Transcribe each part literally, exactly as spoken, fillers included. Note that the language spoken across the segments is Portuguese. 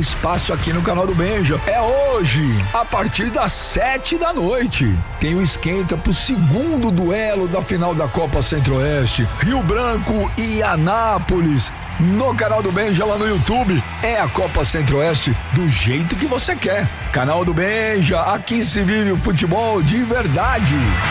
espaço aqui no canal do Benja. É hoje, a partir das sete da noite. Tem o esquenta pro segundo duelo da final da Copa Centro-Oeste. Rio Branco e Anápolis. No canal do Benja lá no YouTube. É a Copa Centro-Oeste do jeito que você quer. Canal do Benja, aqui se vive o futebol de verdade.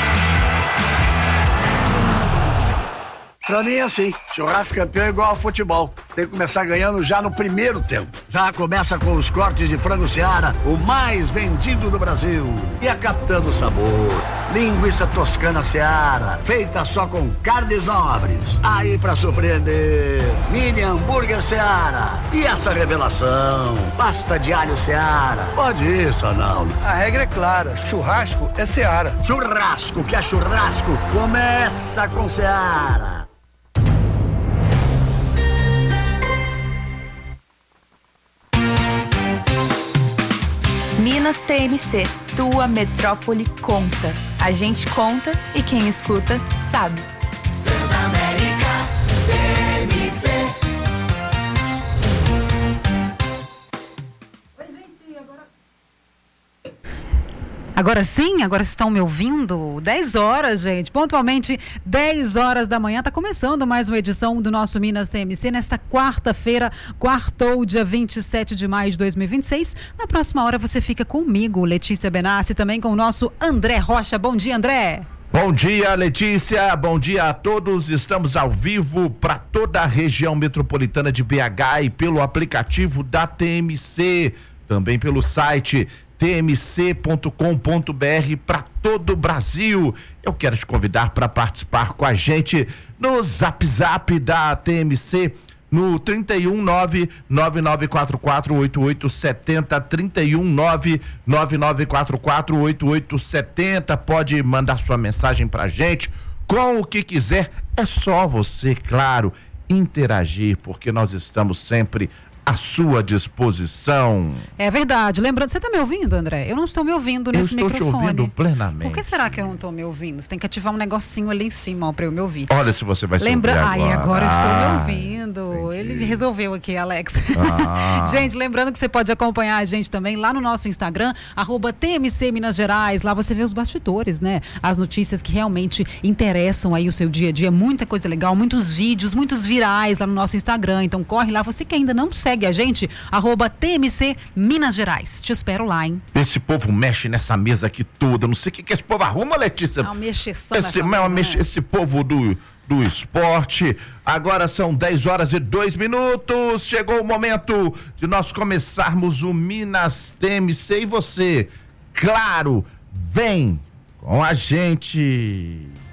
Pra mim é assim, churrasco campeão é igual ao futebol, tem que começar ganhando já no primeiro tempo. Já começa com os cortes de frango Seara, o mais vendido do Brasil. E a captando sabor, linguiça toscana Seara, feita só com carnes nobres. Aí pra surpreender, mini hambúrguer Seara. E essa revelação, pasta de alho Seara. Pode ir, Sanaldo. A regra é clara, churrasco é Seara. Churrasco que é churrasco, começa com Seara. Minas T M C, tua metrópole conta. A gente conta e quem escuta sabe. Transamérica T M C. Oi, gente, agora... Agora sim, agora estão me ouvindo? dez horas, gente, pontualmente dez horas da manhã, tá começando mais uma edição do nosso Minas T M C nesta quarta-feira, quartou, dia vinte e sete de maio de dois mil e vinte e seis. Na próxima hora você fica comigo, Letícia Benassi, também com o nosso André Rocha. Bom dia, André. Bom dia, Letícia, bom dia a todos, estamos ao vivo para toda a região metropolitana de B H e pelo aplicativo da T M C, também pelo site t m c ponto com ponto b r para todo o Brasil. Eu quero te convidar para participar com a gente no Zap Zap da T M C no trinta e um, nove nove nove quatro quatro oito oito sete zero, trinta e um, nove nove nove quatro quatro oito oito sete zero. Pode mandar sua mensagem pra gente com o que quiser. É só você, claro, interagir, porque nós estamos sempre à sua disposição. É verdade. Lembrando, você está me ouvindo, André? Eu não estou me ouvindo nesse microfone. Eu estou te ouvindo plenamente. Por que será que eu não estou me ouvindo? Você tem que ativar um negocinho ali em cima para eu me ouvir. Olha se você vai se Lembra... ouvir agora. Ai, agora ah, estou me ouvindo. Entendi. Ele resolveu aqui, Alex. Ah. Gente, lembrando que você pode acompanhar a gente também lá no nosso Instagram, arroba T M C Minas Gerais. Lá você vê os bastidores, né? As notícias que realmente interessam aí o seu dia a dia. Muita coisa legal, muitos vídeos, muitos virais lá no nosso Instagram. Então corre lá. Você que ainda não segue a gente, arroba T M C Minas Gerais. Te espero lá, hein? Esse povo mexe nessa mesa aqui toda. Não sei o que, que esse povo arruma, Letícia. Não, mexeção esse, mesa, mexe, né? esse povo do, do esporte. Agora são dez horas e dois minutos. Chegou o momento de nós começarmos o Minas T M C. E você, claro, vem com a gente.